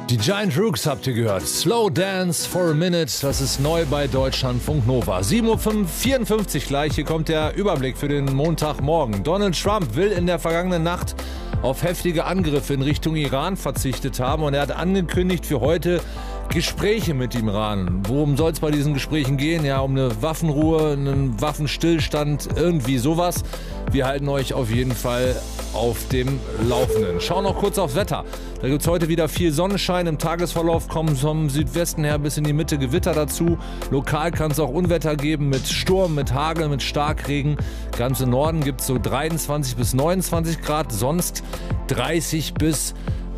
Die Giant Rooks habt ihr gehört. Slow Dance for a Minute, das ist neu bei Deutschlandfunk Nova. 7:54 Uhr gleich, hier kommt der Überblick für den Montagmorgen. Donald Trump will in der vergangenen Nacht auf heftige Angriffe in Richtung Iran verzichtet haben und er hat angekündigt für heute Gespräche mit dem Iran. Worum soll es bei diesen Gesprächen gehen? Ja, um eine Waffenruhe, einen Waffenstillstand, irgendwie sowas. Wir halten euch auf jeden Fall auf dem Laufenden. Schauen noch kurz aufs Wetter. Da gibt es heute wieder viel Sonnenschein. Im Tagesverlauf kommen vom Südwesten her bis in die Mitte Gewitter dazu. Lokal kann es auch Unwetter geben mit Sturm, mit Hagel, mit Starkregen. Ganz im Norden gibt es so 23 bis 29 Grad, sonst 30 bis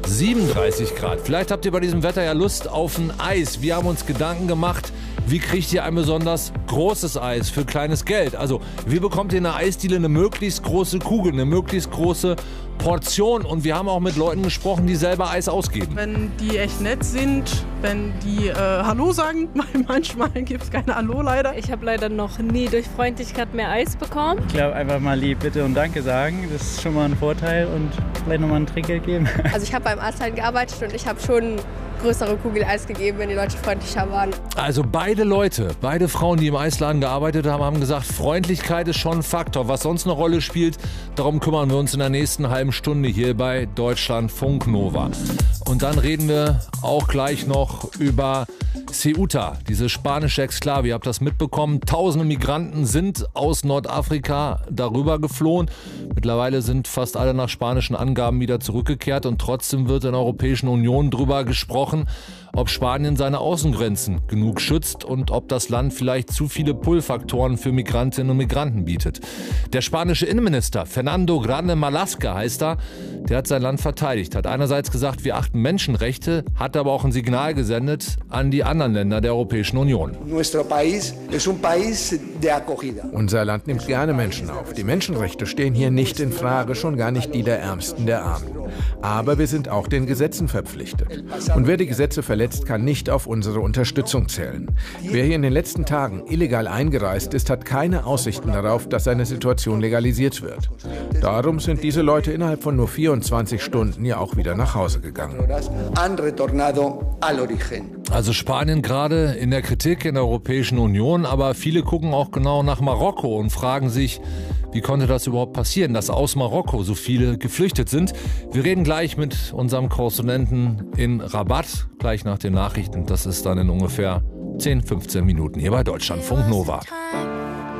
37 Grad. Vielleicht habt ihr bei diesem Wetter ja Lust auf ein Eis. Wir haben uns Gedanken gemacht, wie kriegt ihr ein besonders großes Eis für kleines Geld? Also, wie bekommt ihr in einer Eisdiele eine möglichst große Kugel, eine möglichst große Portion? Und wir haben auch mit Leuten gesprochen, die selber Eis ausgeben. Wenn die echt nett sind, wenn die Hallo sagen, weil manchmal gibt es keine Hallo leider. Ich habe leider noch nie durch Freundlichkeit mehr Eis bekommen. Ich glaube, einfach mal lieb Bitte und Danke sagen, das ist schon mal ein Vorteil und vielleicht nochmal ein Trinkgeld geben. Also ich habe beim Eisland gearbeitet und ich habe schon größere Kugel Eis gegeben, wenn die Leute freundlicher waren. Also beide Frauen, die im Eisladen gearbeitet haben, haben gesagt, Freundlichkeit ist schon ein Faktor. Was sonst eine Rolle spielt, darum kümmern wir uns in der nächsten halben Stunde hier bei Deutschlandfunk Nova. Und dann reden wir auch gleich noch über Ceuta, diese spanische Exklave. Ihr habt das mitbekommen. Tausende Migranten sind aus Nordafrika darüber geflohen. Mittlerweile sind fast alle nach spanischen Angaben wieder zurückgekehrt. Und trotzdem wird in der Europäischen Union darüber gesprochen, ob Spanien seine Außengrenzen genug schützt und ob das Land vielleicht zu viele Pull-Faktoren für Migrantinnen und Migranten bietet. Der spanische Innenminister Fernando Grande Marlaska heißt er, der hat sein Land verteidigt, hat einerseits gesagt, wir achten Menschenrechte, hat aber auch ein Signal gesendet an die anderen Länder der Europäischen Union. Unser Land nimmt gerne Menschen auf. Die Menschenrechte stehen hier nicht in Frage, schon gar nicht die der Ärmsten der Armen. Aber wir sind auch den Gesetzen verpflichtet. Und wer die Gesetze verletzt, kann nicht auf unsere Unterstützung zählen. Wer hier in den letzten Tagen illegal eingereist ist, hat keine Aussichten darauf, dass seine Situation legalisiert wird. Darum sind diese Leute innerhalb von nur 24 Stunden ja auch wieder nach Hause gegangen. Also Spanien gerade in der Kritik in der Europäischen Union, aber viele gucken auch genau nach Marokko und fragen sich, wie konnte das überhaupt passieren, dass aus Marokko so viele geflüchtet sind? Wir reden gleich mit unserem Korrespondenten in Rabat, gleich nach den Nachrichten. Das ist dann in ungefähr 10, 15 Minuten hier bei Deutschlandfunk Nova.